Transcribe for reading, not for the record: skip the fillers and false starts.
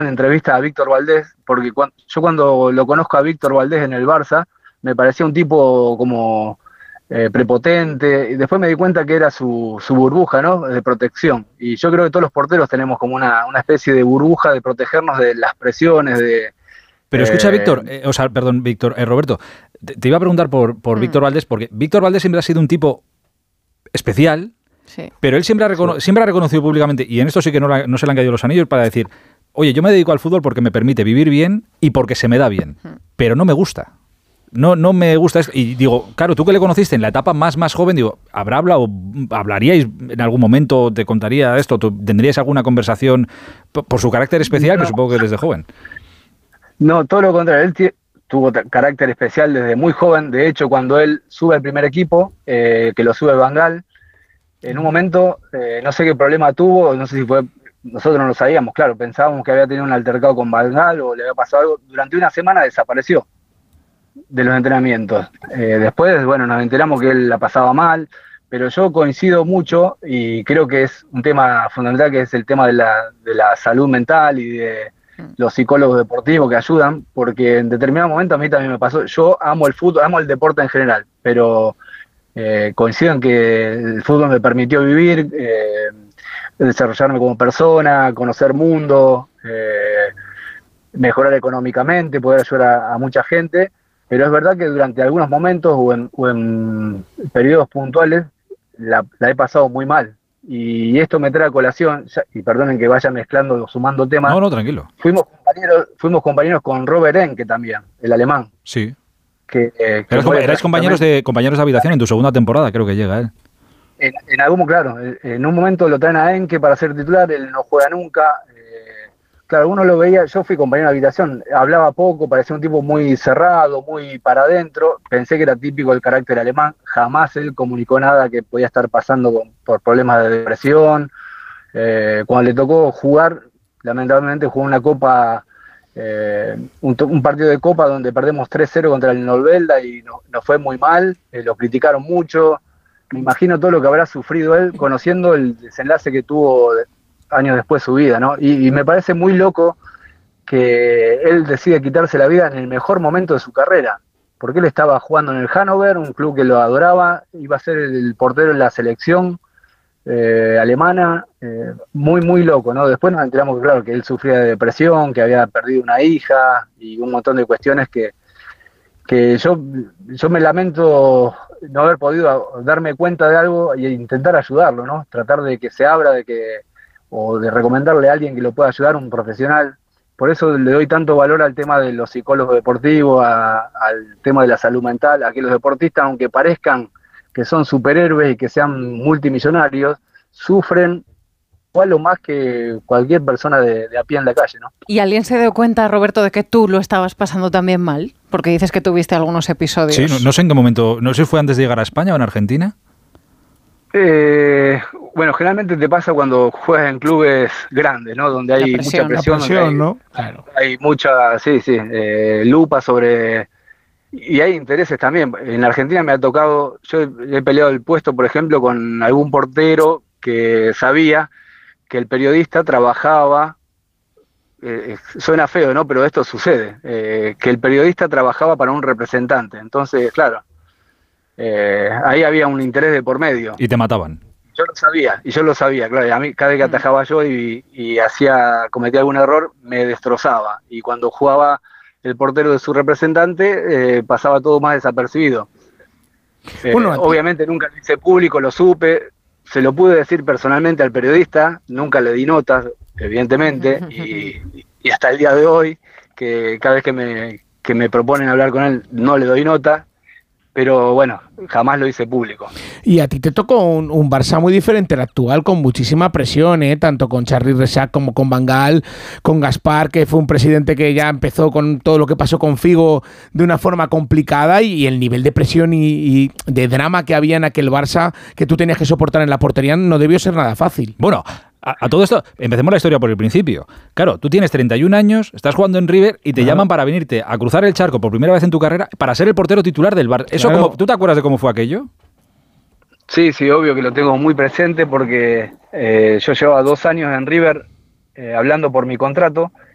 entrevista a Víctor Valdés, porque yo cuando lo conozco a Víctor Valdés en el Barça, me parecía un tipo como prepotente, y después me di cuenta que era su burbuja, ¿no? De protección. Y yo creo que todos los porteros tenemos como una especie de burbuja de protegernos de las presiones, de... Pero escucha, Víctor, perdón, Víctor, Roberto, te iba a preguntar por Víctor Valdés, porque Víctor Valdés siempre ha sido un tipo especial, sí, pero él siempre ha reconocido públicamente, y en esto sí que no se le han caído los anillos, para decir, oye, yo me dedico al fútbol porque me permite vivir bien y porque se me da bien, pero no me gusta. No me gusta esto. Y digo, claro, tú que le conociste en la etapa más joven, digo, hablaríais en algún momento, te contaría esto, tendríais alguna conversación por su carácter especial, que supongo que desde joven. No, todo lo contrario, él tuvo carácter especial desde muy joven. De hecho, cuando él sube al primer equipo, que lo sube Van Gaal, en un momento, no sé qué problema tuvo, no sé si fue, nosotros no lo sabíamos, claro, pensábamos que había tenido un altercado con Van Gaal o le había pasado algo. Durante una semana desapareció de los entrenamientos. Después, bueno, nos enteramos que él la pasaba mal, pero yo coincido mucho y creo que es un tema fundamental, que es el tema de la salud mental y de los psicólogos deportivos que ayudan, porque en determinado momento a mí también me pasó. Yo amo el fútbol, amo el deporte en general, pero coincido en que el fútbol me permitió vivir, desarrollarme como persona, conocer mundo, mejorar económicamente, poder ayudar a mucha gente. Pero es verdad que durante algunos momentos o en periodos puntuales la he pasado muy mal. Y esto me trae a colación, y perdonen que vaya mezclando o sumando temas. No, tranquilo. Fuimos compañeros con Robert Enke también, el alemán. Sí. Erais compañeros de habitación en tu segunda temporada, creo que llega él. En un momento lo traen a Enke para ser titular, él no juega nunca. Claro, uno lo veía, yo fui compañero de habitación, hablaba poco, parecía un tipo muy cerrado, muy para adentro, pensé que era típico del carácter alemán, jamás él comunicó nada que podía estar pasando por problemas de depresión. Cuando le tocó jugar, lamentablemente jugó una copa, un partido de copa donde perdemos 3-0 contra el Novelda y nos fue muy mal, lo criticaron mucho. Me imagino todo lo que habrá sufrido él, conociendo el desenlace que tuvo años después de su vida, ¿no? Y me parece muy loco que él decide quitarse la vida en el mejor momento de su carrera, porque él estaba jugando en el Hannover, un club que lo adoraba, iba a ser el portero en la selección alemana, muy loco, ¿no? Después nos enteramos que, claro, que él sufría de depresión, que había perdido una hija y un montón de cuestiones que yo me lamento no haber podido darme cuenta de algo e intentar ayudarlo, ¿no? Tratar de que se abra, o de recomendarle a alguien que lo pueda ayudar, un profesional. Por eso le doy tanto valor al tema de los psicólogos deportivos, al tema de la salud mental, a que los deportistas, aunque parezcan que son superhéroes y que sean multimillonarios, sufren igual o más que cualquier persona de a pie en la calle, ¿no? ¿Y alguien se dio cuenta, Roberto, de que tú lo estabas pasando también mal? Porque dices que tuviste algunos episodios. Sí, no sé en qué momento, no sé si fue antes de llegar a España o en Argentina. Bueno, generalmente te pasa cuando juegas en clubes grandes, ¿no? Donde hay mucha presión, ¿no? Claro. Hay mucha, lupa sobre... Y hay intereses también. En Argentina me ha tocado, yo he peleado el puesto, por ejemplo, con algún portero que sabía que el periodista trabajaba, suena feo, ¿no? Pero esto sucede, que el periodista trabajaba para un representante. Entonces, claro, ahí había un interés de por medio. Y te mataban. Yo lo sabía, claro. Y a mí, cada vez que atajaba yo y cometía algún error, me destrozaba. Y cuando jugaba el portero de su representante, pasaba todo más desapercibido. Obviamente nunca lo hice público, lo supe, se lo pude decir personalmente al periodista, nunca le di notas, evidentemente, y hasta el día de hoy, que cada vez que me proponen hablar con él, no le doy nota. Pero bueno, jamás lo hice público. Y a ti te tocó un Barça muy diferente al actual, con muchísima presión, tanto con Charly Rexach como con Van Gaal, con Gaspar, que fue un presidente que ya empezó con todo lo que pasó con Figo de una forma complicada, y el nivel de presión y de drama que había en aquel Barça que tú tenías que soportar en la portería no debió ser nada fácil. Bueno, a todo esto, empecemos la historia por el principio. Claro, tú tienes 31 años, estás jugando en River y te llaman para venirte a cruzar el charco por primera vez en tu carrera para ser el portero titular del Barça. Eso, claro. ¿Tú te acuerdas de cómo fue aquello? Sí, obvio que lo tengo muy presente porque yo llevaba 2 años en River hablando por mi contrato,